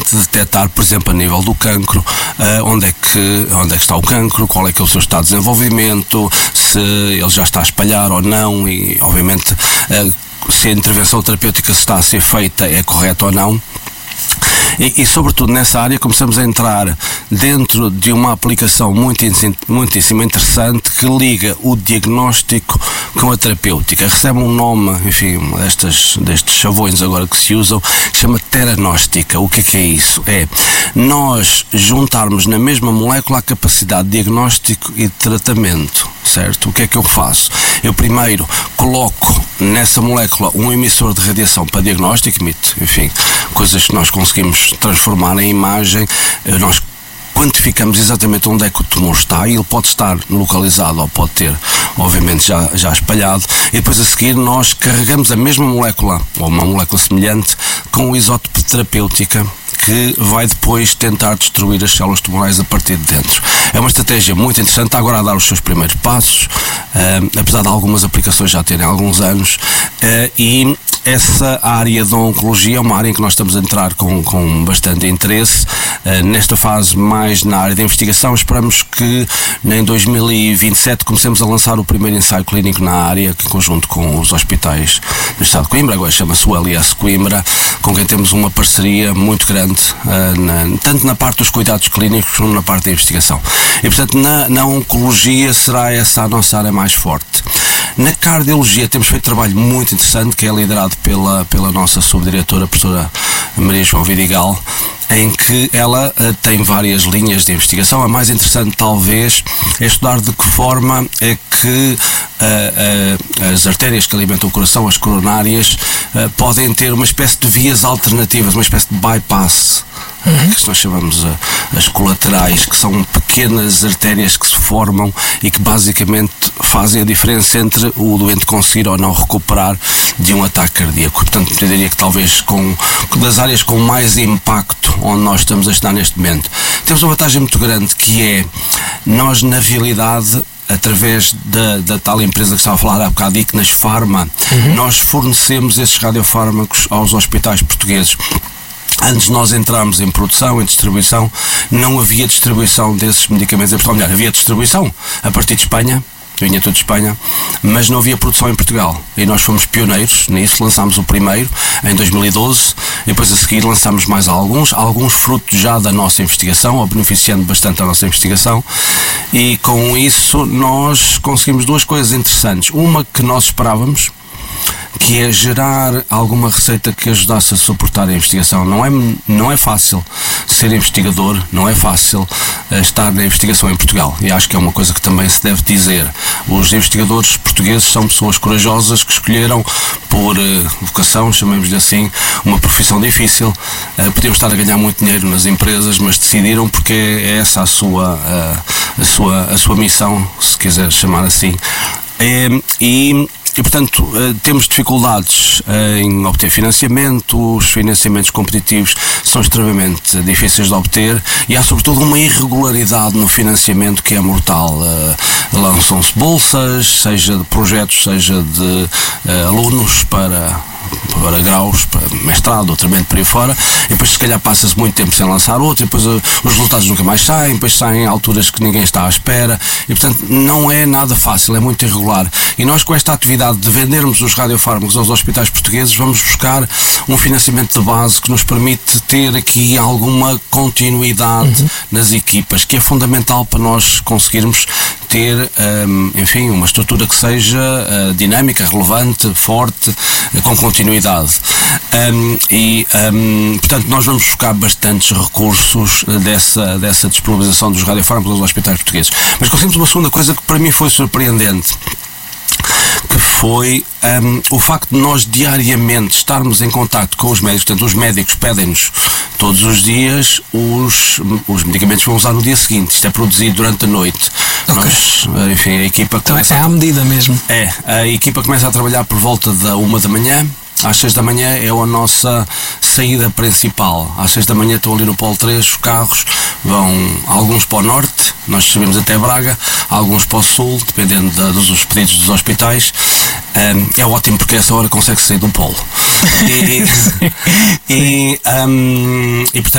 rapidamente detectar, por exemplo, a nível do cancro, onde é que está o cancro, qual é que é o seu estado de desenvolvimento, se ele já está a espalhar ou não, e obviamente se a intervenção terapêutica está a ser feita é correta ou não. E sobretudo nessa área começamos a entrar dentro de uma aplicação muitíssimo interessante que liga o diagnóstico com a terapêutica. Recebe um nome, enfim, destes chavões agora que se usam, que chama teranóstica. O que é isso? É nós juntarmos na mesma molécula a capacidade de diagnóstico e de tratamento, certo? O que é que eu faço? Eu primeiro coloco nessa molécula um emissor de radiação para diagnóstico, enfim, coisas que nós conseguimos transformar em imagem. Nós quantificamos exatamente onde é que o tumor está, e ele pode estar localizado ou pode ter, obviamente, já espalhado, e depois a seguir nós carregamos a mesma molécula, ou uma molécula semelhante, com o isótopo de terapêutica, que vai depois tentar destruir as células tumorais a partir de dentro. É uma estratégia muito interessante, está agora a dar os seus primeiros passos, apesar de algumas aplicações já terem alguns anos, e essa área da oncologia é uma área em que nós estamos a entrar com bastante interesse. Nesta fase mais na área da investigação, esperamos que em 2027 comecemos a lançar o primeiro ensaio clínico na área, em conjunto com os hospitais do estado de Coimbra, agora chama-se o LS Coimbra, com quem temos uma parceria muito grande, tanto na parte dos cuidados clínicos como na parte da investigação. E portanto na oncologia será essa a nossa área mais forte. Na cardiologia temos feito trabalho muito interessante, que é liderado pela nossa subdiretora, a professora Maria João Vidigal, em que ela tem várias linhas de investigação. A mais interessante talvez é estudar de que forma é que as artérias que alimentam o coração, as coronárias, podem ter uma espécie de vias alternativas, uma espécie de bypass, que nós chamamos as colaterais, que são pequenas artérias que se formam e que basicamente fazem a diferença entre o doente conseguir ou não recuperar de um ataque cardíaco. Portanto, eu diria que talvez das áreas com mais impacto onde nós estamos a estudar neste momento. Temos uma vantagem muito grande, que é nós, na realidade, através da tal empresa que estava a falar há bocado, Ichnos Pharma, nós fornecemos esses radiofármacos aos hospitais portugueses. Antes de nós entrarmos em produção, em distribuição, não havia distribuição desses medicamentos em Portugal. Melhor, havia distribuição a partir de Espanha, vinha tudo de Espanha, mas não havia produção em Portugal. E nós fomos pioneiros nisso, lançámos o primeiro em 2012, e depois a seguir lançámos mais alguns frutos já da nossa investigação, ou beneficiando bastante da nossa investigação, e com isso nós conseguimos duas coisas interessantes. Uma que nós esperávamos, que é gerar alguma receita que ajudasse a suportar a investigação. Não é fácil ser investigador, não é fácil estar na investigação em Portugal, e acho que é uma coisa que também se deve dizer. Os investigadores portugueses são pessoas corajosas que escolheram por vocação, chamemos-lhe assim, uma profissão difícil. Podiam estar a ganhar muito dinheiro nas empresas, mas decidiram porque é essa a sua missão, se quiser chamar assim. E, portanto, temos dificuldades em obter financiamento. Os financiamentos competitivos são extremamente difíceis de obter, e há sobretudo uma irregularidade no financiamento que é mortal. Lançam-se bolsas, seja de projetos, seja de alunos para graus, para mestrado, doutoramento, por aí fora, e depois se calhar passa-se muito tempo sem lançar outro, e depois os resultados nunca mais saem, depois saem em alturas que ninguém está à espera, e portanto não é nada fácil, é muito irregular. E nós, com esta atividade de vendermos os radiofármacos aos hospitais portugueses, vamos buscar um financiamento de base que nos permite ter aqui alguma continuidade nas equipas, que é fundamental para nós conseguirmos ter, enfim, uma estrutura que seja dinâmica, relevante, forte, com continuidade. Portanto, nós vamos buscar bastantes recursos dessa disponibilização dos radiofármacos aos hospitais portugueses. Mas conseguimos uma segunda coisa que para mim foi surpreendente, que foi o facto de nós diariamente estarmos em contacto com os médicos. Portanto, os médicos pedem-nos todos os dias os medicamentos que vão usar no dia seguinte. Isto é produzido durante a noite. Okay. Nós, enfim, a equipa começa... Então é à medida mesmo. A equipa começa a trabalhar por volta da 1 da manhã. Às 6 da manhã é a nossa saída principal. Às 6 da manhã estão ali no Polo 3, os carros vão, alguns para o norte, nós subimos até Braga, alguns para o sul, dependendo dos pedidos dos hospitais. É ótimo porque a essa hora consegue sair do Polo. E portanto